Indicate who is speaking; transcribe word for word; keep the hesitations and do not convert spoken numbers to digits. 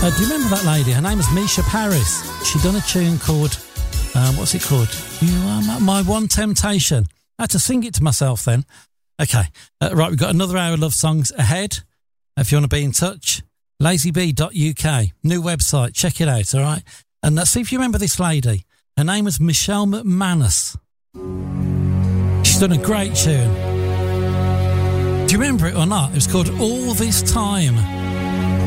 Speaker 1: Uh, do you remember that lady? Her name was Misha Paris. She done a tune called, um, what's it called? You Are My, My One Temptation. I had to sing it to myself then. Okay, uh, right, we've got another hour of love songs ahead. If you want to be in touch, lazy bee dot U K, new website, check it out, all right? And let's see if you remember this lady. Her name was Michelle McManus. She's done a great tune. Do you remember it or not? It was called All This Time.